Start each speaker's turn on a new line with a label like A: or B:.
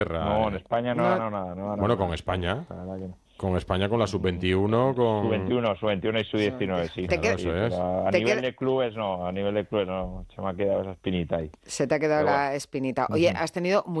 A: No, en España no ha
B: No.
A: ganado nada. No ha ganado
C: Bueno, con
A: nada.
C: España.
A: La verdad que no.
C: Con España, con la sub-21, con...
A: Sub-21 y sub-19, sí.
B: Te
C: Claro,
B: qued-
A: Sí,
C: eso es.
A: pero a
B: te
A: nivel
B: qued-
A: de clubes no, se me ha quedado esa espinita ahí.
B: Se te ha quedado
A: Pero bueno.
B: la espinita. Oye, has tenido